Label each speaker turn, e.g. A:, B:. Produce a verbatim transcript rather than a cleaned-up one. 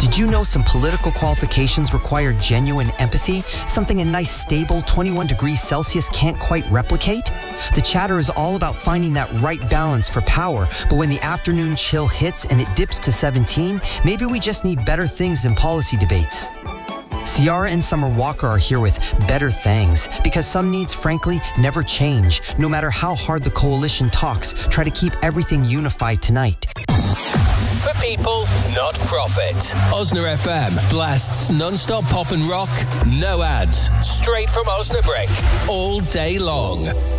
A: Did you know some political qualifications require genuine empathy? Something a nice, stable twenty-one degrees Celsius can't quite replicate? The chatter is all about finding that right balance for power, but when the afternoon chill hits and it dips to seventeen, maybe we just need better things in policy debates. Ciara and Summer Walker are here with better things, because some needs, frankly, never change. No matter how hard the coalition talks, try to keep everything unified tonight.
B: For people, not profit. Osna F M blasts non-stop pop and rock, no ads, straight from Osnabrick, all day long.